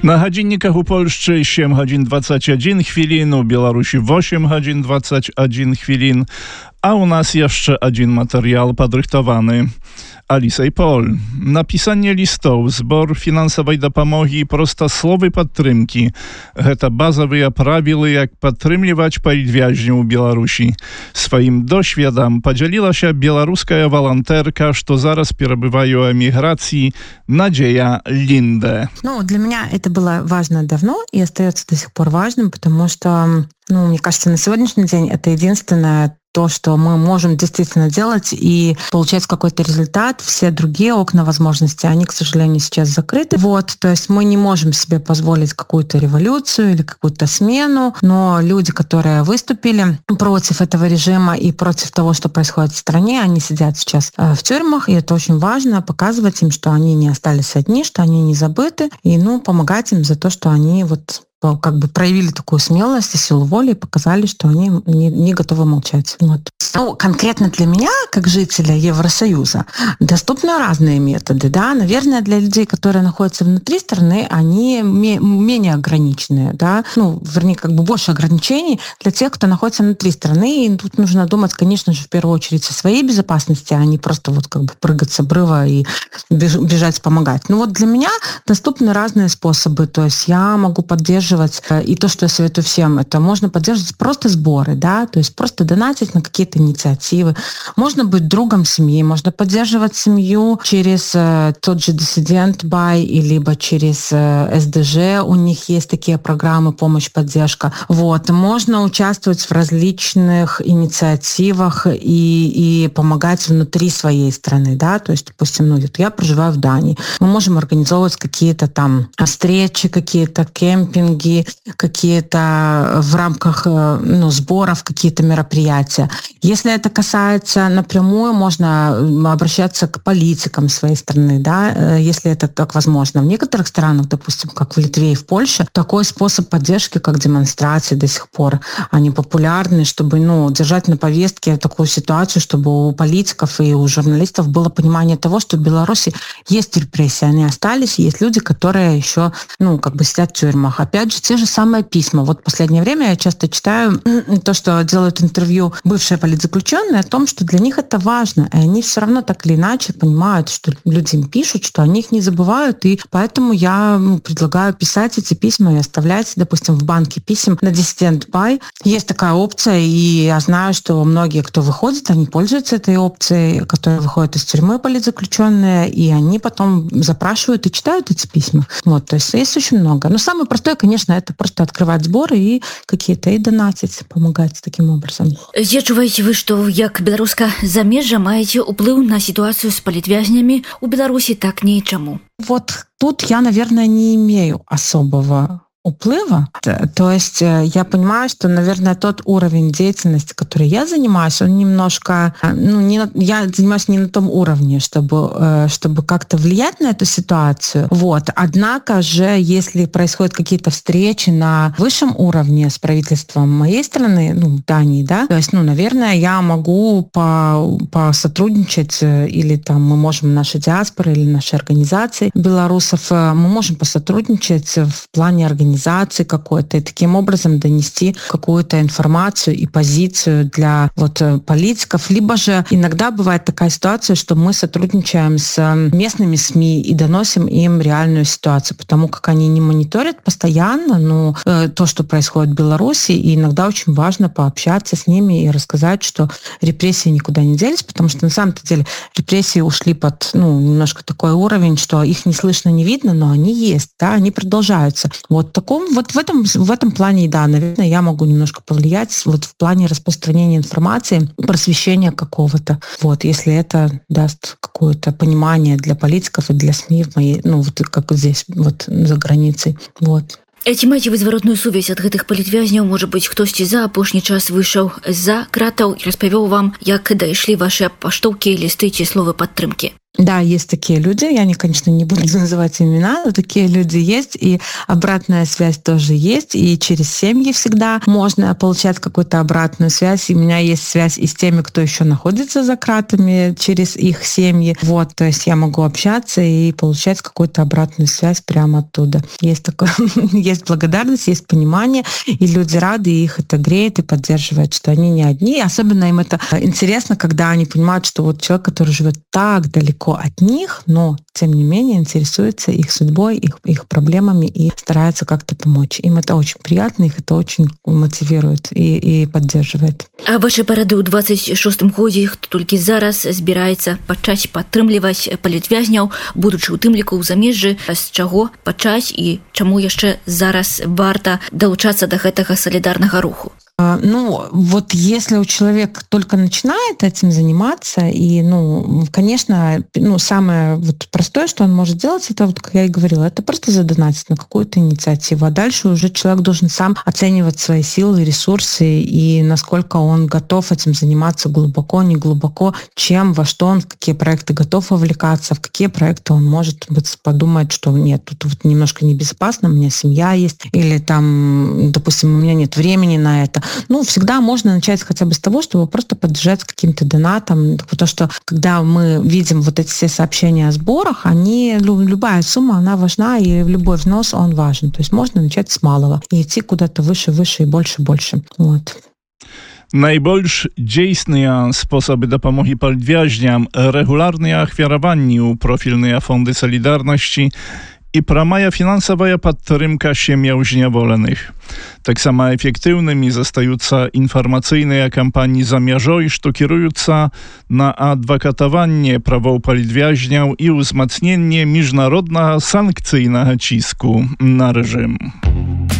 На гадзінніках у Польшчы 7 гадзін 21 хвілін, у Беларусі 8 гадзін 21 хвілін, a u nas jeszcze один materiał podrychtowany. Alisa i Pol. Napisanie listów, zbor finansowej dopomogi, prostosłowy podtrymki. To bazowe prawila, jak podtrzymywać politwiaźniów w Białorusi. Swoim doświadom podzieliła się białoruska волонтерка, что зараз перебываю в эмиграции, Надея Линде. Для меня это было важно давно и остается до сих пор важным, потому что, мне кажется, на сегодняшний день это единственное то, что мы можем действительно делать и получать какой-то результат. Все другие окна возможностей, они, к сожалению, сейчас закрыты. То есть мы не можем себе позволить какую-то революцию или какую-то смену, но люди, которые выступили против этого режима и против того, что происходит в стране, они сидят сейчас в тюрьмах, и это очень важно, показывать им, что они не остались одни, что они не забыты, и помогать им за то, что они проявили такую смелость и силу воли и показали, что они не готовы молчать. Конкретно для меня, как жителя Евросоюза, доступны разные методы. Да? Наверное, для людей, которые находятся внутри страны, они менее ограниченные. Да? Больше ограничений для тех, кто находится внутри страны. И тут нужно думать, конечно же, в первую очередь о своей безопасности, а не просто прыгать с обрыва и бежать помогать. Для меня доступны разные способы. То есть я могу поддерживать, и то, что я советую всем, это можно поддерживать просто сборы, да, то есть просто донатить на какие-то инициативы. Можно быть другом семьи, можно поддерживать семью через тот же Dissident Buy, либо через СДЖ, у них есть такие программы «Помощь, поддержка». Можно участвовать в различных инициативах и помогать внутри своей страны, да, то есть, допустим, я проживаю в Дании, мы можем организовывать какие-то там встречи, какие-то кемпинги, какие-то в рамках сборов, какие-то мероприятия. Если это касается напрямую, можно обращаться к политикам своей страны, да, если это так возможно. В некоторых странах, допустим, как в Литве и в Польше, такой способ поддержки, как демонстрации, до сих пор они популярны, чтобы держать на повестке такую ситуацию, чтобы у политиков и у журналистов было понимание того, что в Беларуси есть репрессии, они остались, и есть люди, которые еще сидят в тюрьмах. Опять же, те же самые письма. В последнее время я часто читаю то, что делают интервью бывшие политзаключенные, о том, что для них это важно, и они все равно так или иначе понимают, что люди им пишут, что они их не забывают, и поэтому я предлагаю писать эти письма и оставлять, допустим, в банке писем на Dissident Buy. Есть такая опция, и я знаю, что многие, кто выходит, они пользуются этой опцией, которые выходят из тюрьмы политзаключенные, и они потом запрашивают и читают эти письма. То есть есть очень много. Но самое простое, конечно, это просто открывать сборы и какие-то и донатить, помогать таким образом. Ці адчуваеце вы, што як беларуска замежжа маеце ўплыў на сітуацыю з палітвязнямі у Беларусі, так не і чаму? Тут я, наверное, не имею особого уплыва. То есть я понимаю, что, наверное, тот уровень деятельности, который я занимаюсь, он немножко... я занимаюсь не на том уровне, чтобы как-то влиять на эту ситуацию. Однако же, если происходят какие-то встречи на высшем уровне с правительством моей страны, Дании, да, то есть, наверное, я могу посотрудничать, или мы можем, наши диаспоры или наши организации белорусов, мы можем посотрудничать в плане организации какой-то, и таким образом донести какую-то информацию и позицию для политиков. Либо же иногда бывает такая ситуация, что мы сотрудничаем с местными СМИ и доносим им реальную ситуацию, потому как они не мониторят постоянно то, что происходит в Беларуси, и иногда очень важно пообщаться с ними и рассказать, что репрессии никуда не делись, потому что на самом-то деле репрессии ушли под немножко такой уровень, что их не слышно, не видно, но они есть, да, они продолжаются. В этом плане, да, наверное, я могу немножко повлиять в плане распространения информации, просвещения какого-то. Если это даст какое-то понимание для политиков и для СМИ в моей, как здесь, за границей. Ці маеце вы зваротную сувязь ад гэтых палітвязняў? Можа быць, хтосьці за апошні час выйшаў з-за кратаў і распавёў вам, як дайшлі вашыя паштоўкі, лісты ці словы падтрымкі? Да, есть такие люди, я, конечно, не буду называть имена, но такие люди есть, и обратная связь тоже есть, и через семьи всегда можно получать какую-то обратную связь, и у меня есть связь и с теми, кто еще находится за кратами, через их семьи, вот, то есть я могу общаться и получать какую-то обратную связь прямо оттуда. Есть такое, есть благодарность, есть понимание, и люди рады, и их это греет и поддерживает, что они не одни, особенно им это интересно, когда они понимают, что вот человек, который живет так далеко от них, но тем не менее интересуется их судьбой, их проблемами и старается как-то помочь. Им это очень приятно, их это очень мотивирует и поддерживает. А ваши парады ў 26-м годзе, хто толькі зараз збіраецца пачаць падтрымліваць палітвязняў, будучы ў тым ліку ў замежжы, з чаго пачаць і чаму яшчэ зараз варта далучацца да гэтага салідарнага руху? Ну, вот если у человека только начинает этим заниматься, и, конечно, самое вот простое, что он может сделать, это, вот, как я и говорила, это просто задонатить на какую-то инициативу. А дальше уже человек должен сам оценивать свои силы, ресурсы и насколько он готов этим заниматься глубоко, не глубоко, чем, во что он, в какие проекты готов вовлекаться, в какие проекты он может подумать, что нет, тут вот немножко небезопасно, у меня семья есть, или там, допустим, у меня нет времени на это. Всегда можно начать хотя бы с того, чтобы просто поддержать каким-то донатом, потому что когда мы видим вот эти все сообщения о сборах, любая сумма, она важна, и любой взнос, он важен. То есть можно начать с малого и идти куда-то выше, выше и больше, больше. Вот. Najbольш дзейсныя способы дапамогі палітвязням рэгулярныя ахвяраванні ў профільныя фонды салідарнасці i pramая фінансавая падтрымка сем'яў зняволеных. Таксама эфектыўнымі застаюцца інфармацыйныя кампаніі за мяжой, што кіруюцца на адвакатаванне правоў палітвязняў і ўзмацненне міжнароднага санкцыйнага ціску на рэжым.